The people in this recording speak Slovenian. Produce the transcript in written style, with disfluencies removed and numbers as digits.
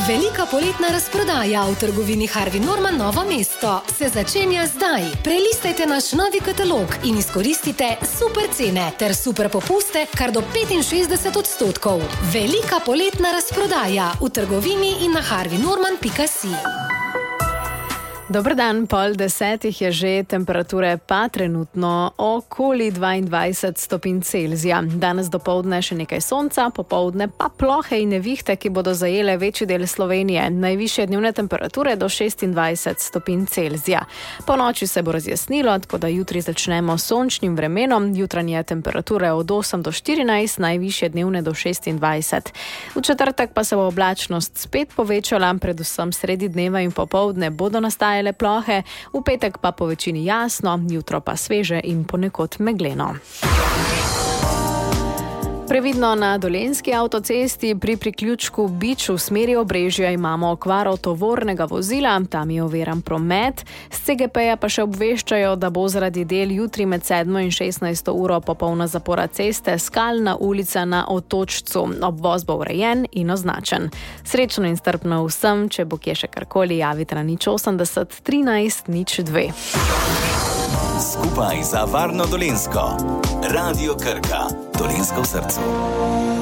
Velika poletna razprodaja v trgovini Harvey Norman Novo mesto se začenja zdaj. Prelistajte naš novi katalog in izkoristite super cene ter super popuste kar do 65%. Velika poletna razprodaja v trgovini in na harveynorman.si. Dober dan, 9:30 je že, temperature pa trenutno okoli 22 stopinj Celzija. Danes dopoldne še nekaj sonca, popoldne pa plohe in nevihte, ki bodo zajele večji del Slovenije. Najvišje dnevne temperature do 26 stopinj Celzija. Po noči se bo razjasnilo, tako da jutri začnemo s sončnim vremenom. Jutranje temperature od 8 do 14, najvišje dnevne do 26. V četrtek pa se bo oblačnost spet povečala, predvsem sredi dneva in popoldne bodo nastajale plohe, v petek pa po večini jasno, jutro pa sveže in ponekod megleno. Previdno na Dolenjski avtocesti pri priključku Bič v smeri Obrežja imamo okvaro tovornega vozila, tam je oviran promet. Z CGP-ja pa še obveščajo, da bo zaradi del jutri med 7 in 16 uro popolna zapora ceste Skalna ulica na Otočcu. Obvoz bo urejen in označen. Srečno in strpno vsem, če bo kje še karkoli, javite na 080 13 02. Skupaj za varno Dolenjsko. Radio Krka. Dolenjsko v srcu.